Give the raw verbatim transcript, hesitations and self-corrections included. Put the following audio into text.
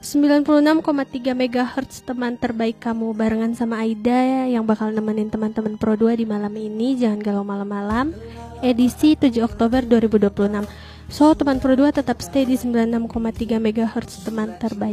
sembilan puluh enam koma tiga megahertz teman terbaik kamu, barengan sama Aida yang bakal nemenin teman-teman Pro dua di malam ini. Jangan galau malam-malam, edisi tujuh Oktober dua ribu dua puluh enam. So, teman Pro dua tetap stay di sembilan puluh enam koma tiga megahertz teman terbaik.